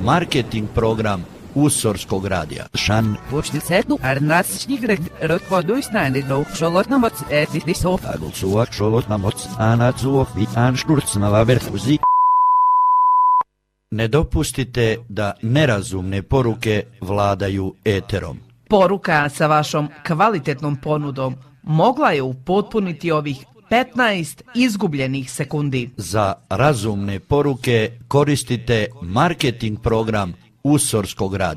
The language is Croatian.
marketing program Usorskog radija. Šan Počtisetu arnatsnigret rotvoduisnäni no šolotnamots etisnisov. Agulsuak šolotnamots anatsuok vi anšturcnava verfuzi. Ne dopustite da nerazumne poruke vladaju eterom. Poruka sa vašom kvalitetnom ponudom mogla je upotpuniti ovih 15 izgubljenih sekundi. Za razumne poruke koristite marketing program Usorskog radija.